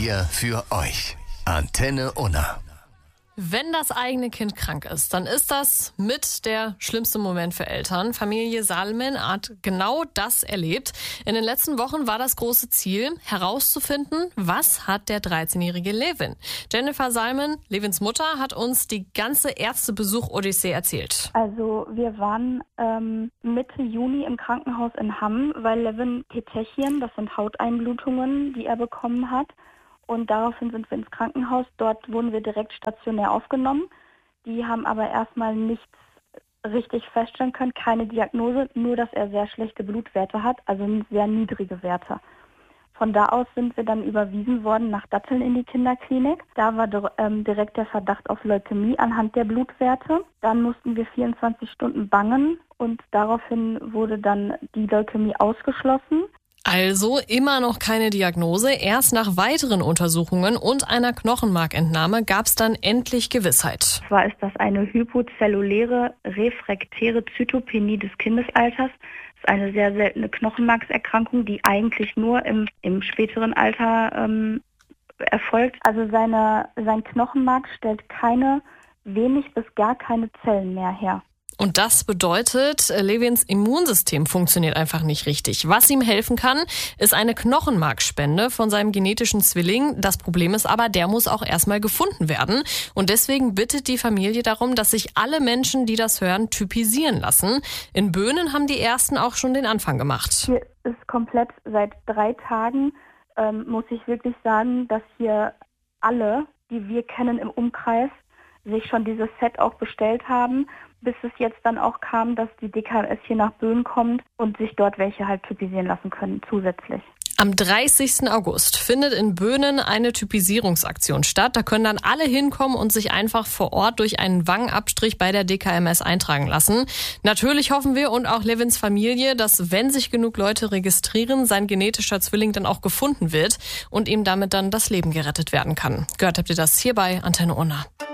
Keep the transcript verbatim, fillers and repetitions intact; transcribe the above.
wir für euch. Antenne Unna. Wenn das eigene Kind krank ist, dann ist das mit der schlimmste Moment für Eltern. Familie Salmen hat genau das erlebt. In den letzten Wochen war das große Ziel, herauszufinden, was hat der dreizehnjährige Levin. Jennifer Salmen, Levins Mutter, hat uns die ganze Ärztebesuch-Odyssee erzählt. Also wir waren ähm, Mitte Juni im Krankenhaus in Hamm, weil Levin Petechien, das sind Hauteinblutungen, die er bekommen hat. Und daraufhin sind wir ins Krankenhaus. Dort wurden wir direkt stationär aufgenommen. Die haben aber erstmal nichts richtig feststellen können, keine Diagnose, nur dass er sehr schlechte Blutwerte hat, also sehr niedrige Werte. Von da aus sind wir dann überwiesen worden nach Datteln in die Kinderklinik. Da war ähm, direkt der Verdacht auf Leukämie anhand der Blutwerte. Dann mussten wir vierundzwanzig Stunden bangen und daraufhin wurde dann die Leukämie ausgeschlossen. Also immer noch keine Diagnose. Erst nach weiteren Untersuchungen und einer Knochenmarkentnahme gab es dann endlich Gewissheit. Zwar ist das eine hypozelluläre refraktäre Zytopenie des Kindesalters. Das ist eine sehr seltene Knochenmarkserkrankung, die eigentlich nur im, im späteren Alter ähm, erfolgt. Also seine, sein Knochenmark stellt keine, wenig bis gar keine Zellen mehr her. Und das bedeutet, Levins Immunsystem funktioniert einfach nicht richtig. Was ihm helfen kann, ist eine Knochenmarkspende von seinem genetischen Zwilling. Das Problem ist aber, der muss auch erstmal gefunden werden. Und deswegen bittet die Familie darum, dass sich alle Menschen, die das hören, typisieren lassen. In Böhnen haben die Ersten auch schon den Anfang gemacht. Hier ist komplett seit drei Tagen, ähm, muss ich wirklich sagen, dass hier alle, die wir kennen im Umkreis, sich schon dieses Set auch bestellt haben, bis es jetzt dann auch kam, dass die D K M S hier nach Böhnen kommt und sich dort welche halt typisieren lassen können zusätzlich. Am dreißigsten August findet in Böhnen eine Typisierungsaktion statt. Da können dann alle hinkommen und sich einfach vor Ort durch einen Wangenabstrich bei der D K M S eintragen lassen. Natürlich hoffen wir und auch Levins Familie, dass, wenn sich genug Leute registrieren, sein genetischer Zwilling dann auch gefunden wird und ihm damit dann das Leben gerettet werden kann. Gehört habt ihr das hier bei Antenne Unna.